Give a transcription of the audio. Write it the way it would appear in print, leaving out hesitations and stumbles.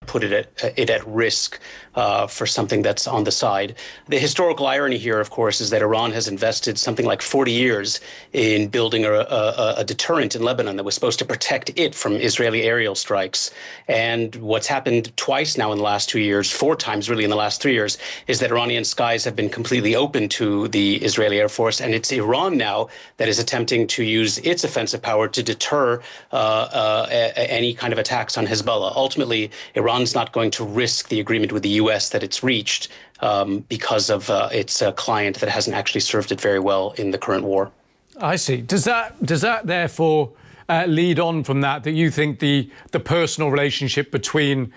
put it at risk for something that's on the side. The historical irony here, of course, is that Iran has invested something like 40 years in building a deterrent in Lebanon that was supposed to protect it from Israeli aerial strikes. And what's happened twice now in the last 2 years, 4 times really in the last 3 years, is that Iranian skies have been completely open to the Israeli Air Force. And it's Iran now that is attempting to use its offensive power to deter any kind of attacks on Hezbollah. Ultimately, Iran's not going to risk the agreement with the U.S. that it's reached because of its client that hasn't actually served it very well in the current war. I see. Does that therefore lead on from that you think the personal relationship between